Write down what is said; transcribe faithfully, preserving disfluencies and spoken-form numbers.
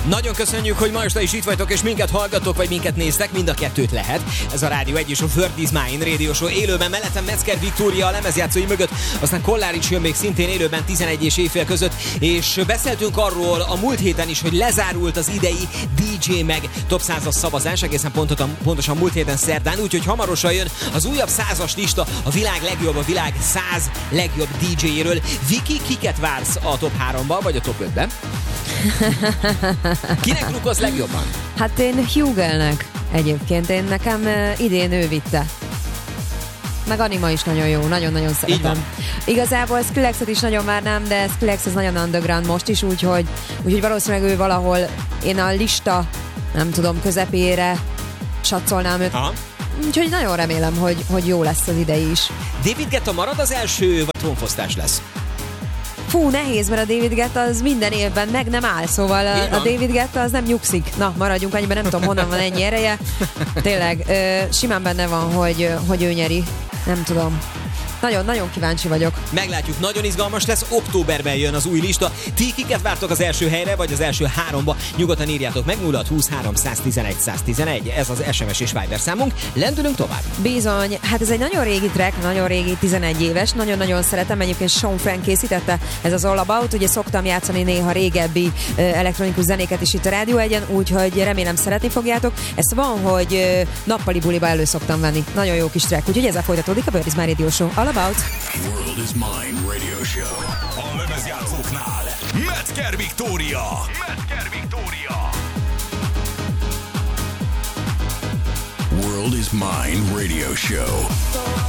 Nagyon köszönjük, hogy ma este is itt vagytok, és minket hallgatok, vagy minket néztek, mind a kettőt lehet. Ez a Rádió egy és a World is Mine Radio Show élőben, mellettem Metzger Viktória a lemezjátszói mögött, aztán Kollárics jön még szintén élőben tizenegy és éjfél között, és beszéltünk arról a múlt héten is, hogy lezárult az idei dé dzsé meg top százas szavazás, egészen pontosan, pontosan múlt héten szerdán, úgyhogy hamarosan jön az újabb százas lista a világ legjobb, a világ száz legjobb dé dzséjéről. Viki, kiket vársz a top háromba, vagy a top ötben? Kinek drukkolsz legjobban? Hát én Hugelnek egyébként, én nekem uh, idén ő vitte. Meg Anima is nagyon jó, nagyon-nagyon szeretem. Igazából Skrillexet is nagyon várnám, de Skrillex ez nagyon underground most is, úgyhogy, úgyhogy valószínűleg ő valahol, én a lista, nem tudom, közepére satszolnám őt. Aha. Úgyhogy nagyon remélem, hogy, hogy jó lesz az idei is. David Guetta marad az első, vagy trónfosztás lesz? Fú, nehéz, mert a David Guetta az minden évben meg nem áll, szóval a, a David Guetta az nem nyugszik. Na, maradjunk annyiban, nem tudom, honnan van ennyi ereje. Tényleg, ö, simán benne van, hogy, hogy ő nyeri. Nem tudom. Nagyon-nagyon kíváncsi vagyok. Meglátjuk, nagyon izgalmas lesz, októberben jön az új lista. Ti kiket vártok az első helyre, vagy az első háromba? Nyugodtan írjátok meg, nulla húszhárom száztizenegy száztizenegy, ez az es em es és Viber számunk. Lendülünk tovább. Bizony, hát ez egy nagyon régi track, nagyon régi, tizenegy éves, nagyon-nagyon szeretem, egyébként Sean Frank készítette, ez az All About, ugye szoktam játszani néha régebbi elektronikus zenéket is itt a Rádió egyen, úgyhogy remélem szeretni fogjátok. Ez van, hogy nappali buliba elő szoktam venni. Nagyon jó kis track, úgyhogy ezzel folytatódik a World is Mine Radio Show. All About. World is Mine Radio Show. A lemezjátszóknál Metzger Viktória. Metzger Viktória. World is Mine Radio Show.